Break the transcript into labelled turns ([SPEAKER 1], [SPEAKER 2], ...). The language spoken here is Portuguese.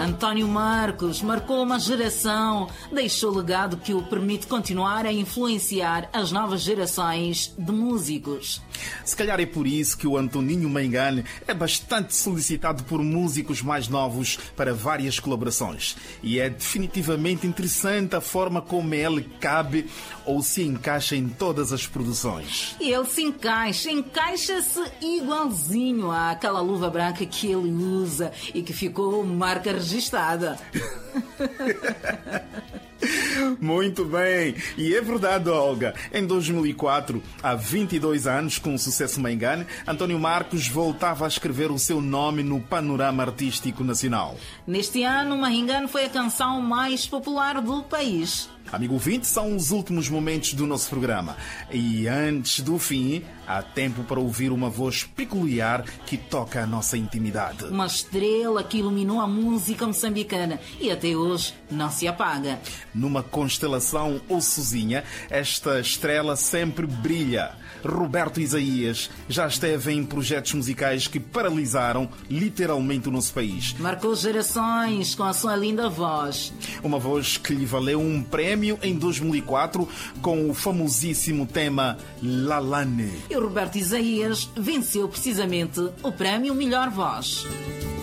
[SPEAKER 1] António Marcos marcou uma geração, deixou legado que o permite continuar a influenciar as novas gerações de músicos.
[SPEAKER 2] Se calhar é por isso que o Antoninho Mengane é bastante solicitado por músicos mais novos para várias colaborações. E é definitivamente interessante a forma como ele cabe ou se encaixa em todas as produções.
[SPEAKER 1] E ele se encaixa-se igualzinho àquela luva branca que ele usa e que ficou marca registada.
[SPEAKER 2] Muito bem, e é verdade, Olga. Em 2004, há 22 anos, com o sucesso Mengane, António Marcos voltava a escrever o seu nome no panorama artístico nacional.
[SPEAKER 1] Neste ano, Mengane foi a canção mais popular do país.
[SPEAKER 2] Amigo ouvinte, são os últimos momentos do nosso programa. E antes do fim, há tempo para ouvir uma voz peculiar que toca a nossa intimidade.
[SPEAKER 1] Uma estrela que iluminou a música moçambicana e até hoje não se apaga.
[SPEAKER 2] Numa constelação ou sozinha, esta estrela sempre brilha. Roberto Isaías já esteve em projetos musicais que paralisaram literalmente o nosso país.
[SPEAKER 1] Marcou gerações com a sua linda voz.
[SPEAKER 2] Uma voz que lhe valeu um prémio em 2004 com o famosíssimo tema Lalane.
[SPEAKER 1] E o Roberto Isaías venceu precisamente o prémio Melhor Voz.